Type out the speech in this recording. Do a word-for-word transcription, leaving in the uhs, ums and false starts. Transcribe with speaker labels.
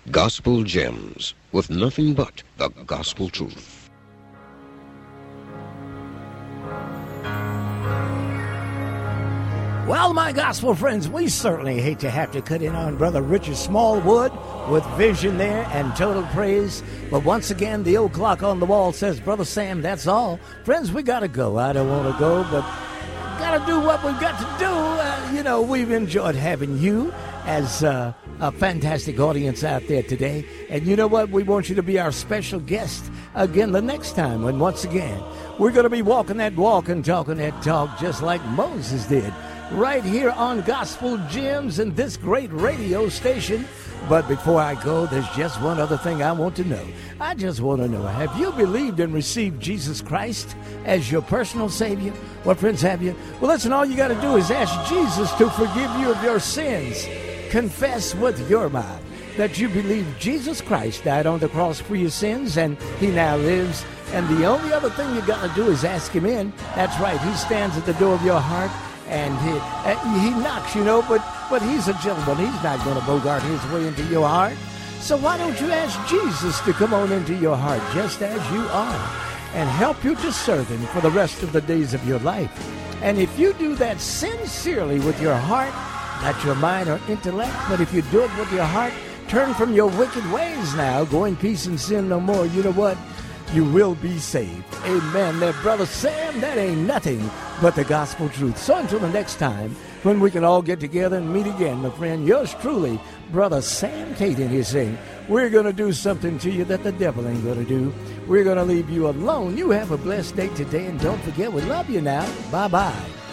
Speaker 1: Gospel Gems, with nothing but the gospel truth.
Speaker 2: Well, my gospel friends, we certainly hate to have to cut in on Brother Richard Smallwood with vision there and total praise. But once again, the old clock on the wall says, Brother Sam, that's all. Friends, we got to go. I don't want to go, but got to do what we've got to do. Uh, you know, we've enjoyed having you as uh, a fantastic audience out there today. And you know what? We want you to be our special guest again the next time. And once again, we're going to be walking that walk and talking that talk just like Moses did, right here on Gospel Gems and this great radio station. But before I go, there's just one other thing I want to know. I just want to know, have you believed and received Jesus Christ as your personal Savior? Well, friends, have you? Well, listen, all you got to do is ask Jesus to forgive you of your sins. Confess with your mouth that you believe Jesus Christ died on the cross for your sins and he now lives. And the only other thing you got to do is ask him in. That's right. He stands at the door of your heart. And he, uh, he knocks, you know, but, but he's a gentleman. He's not going to bogart his way into your heart. So why don't you ask Jesus to come on into your heart just as you are and help you to serve him for the rest of the days of your life. And if you do that sincerely with your heart, not your mind or intellect, but if you do it with your heart, turn from your wicked ways now, go in peace and sin no more. You know what? You will be saved. Amen. There, Brother Sam, that ain't nothing but the gospel truth. So until the next time, when we can all get together and meet again, my friend, yours truly, Brother Sam Caden is saying, we're going to do something to you that the devil ain't going to do. We're going to leave you alone. You have a blessed day today, and don't forget, we love you now. Bye-bye.